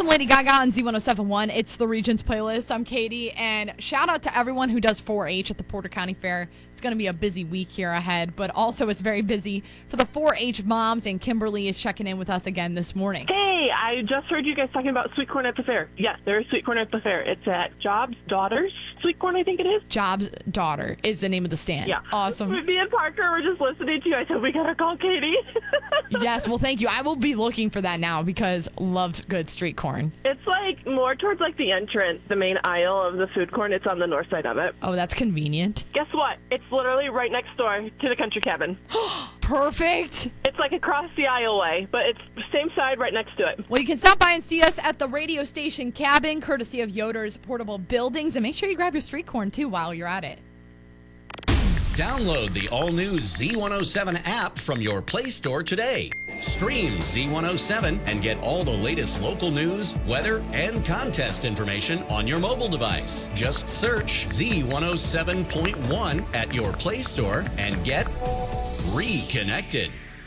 some Lady Gaga on Z1071. It's the Regions playlist. I'm Katie, and shout out to everyone who does 4-H at the Porter County Fair. It's going to be a busy week here ahead, but also it's very busy for the 4-H moms, and Kimberly is checking in with us again this morning. Hey, I just heard you guys talking about sweet corn at the fair. Yes, there is sweet corn at the fair. It's at Jobs Daughters Sweet Corn, I think it is. Jobs Daughter is the name of the stand. Yeah. Awesome. Me and Parker were just listening to you. I said, we got to call Katie. Yes, well, thank you. I will be looking for that now because loved good street corn. It's like more towards like the entrance, the main aisle of the food court. It's on the north side of it. Oh, that's convenient. Guess what? It's literally right next door to the country cabin. Perfect. It's like across the aisleway, but it's same side right next to it. Well, you can stop by and see us at the radio station cabin, courtesy of Yoder's Portable Buildings, and make sure you grab your street corn, too, while you're at it. Download the all-new Z107 app from your Play Store today. Stream Z107 and get all the latest local news, weather, and contest information on your mobile device. Just search Z107.1 at your Play Store and get reconnected.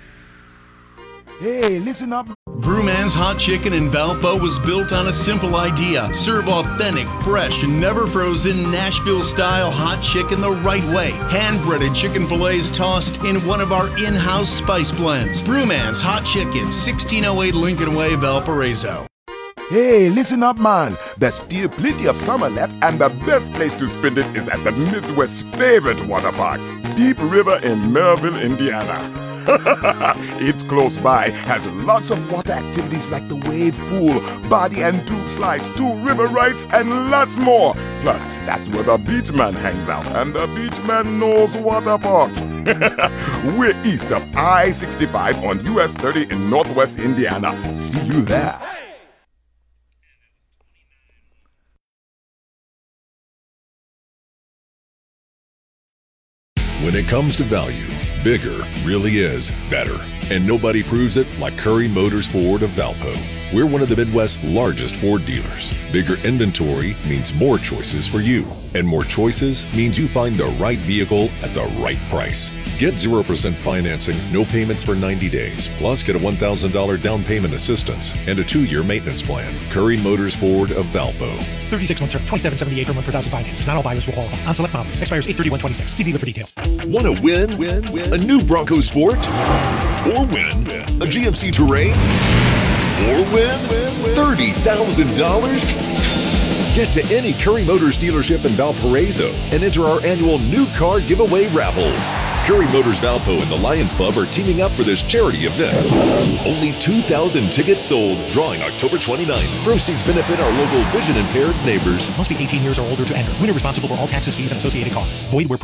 Hey, listen up. Brewman's Hot Chicken in Valpo was built on a simple idea. Serve authentic, fresh, and never frozen Nashville-style hot chicken the right way. Hand-breaded chicken fillets tossed in one of our in-house spice blends. Brewman's Hot Chicken, 1608 Lincoln Way, Valparaiso. Hey, listen up, man. There's still plenty of summer left, and the best place to spend it is at the Midwest's favorite water park, Deep River in Maryville, Indiana. It's close by, has lots of water activities like the wave pool, body and tube slides, 2 river rides, and lots more. Plus, that's where the beach man hangs out, and the beach man knows water parks. We're east of I-65 on US 30 in Northwest Indiana. See you there. When it comes to value, bigger really is better. And nobody proves it like Curry Motors Ford of Valpo. We're one of the Midwest's largest Ford dealers. Bigger inventory means more choices for you. And more choices means you find the right vehicle at the right price. Get 0% financing, no payments for 90 days. Plus, get a $1,000 down payment assistance and a 2-year maintenance plan. Curry Motors Ford of Valpo. 36-month term, $2,778 per month per thousand financed. Not all buyers will qualify. On select models. Expires 8/31/26. See dealer for details. Want to win? A new Bronco Sport? Or win a GMC Terrain? Or win $30,000? Get to any Curry Motors dealership in Valparaiso and enter our annual new car giveaway raffle. Curry Motors Valpo and the Lions Club are teaming up for this charity event. Only 2,000 tickets sold, drawing October 29th. Proceeds benefit our local vision-impaired neighbors. Must be 18 years or older to enter. Winner responsible for all taxes, fees, and associated costs. Void where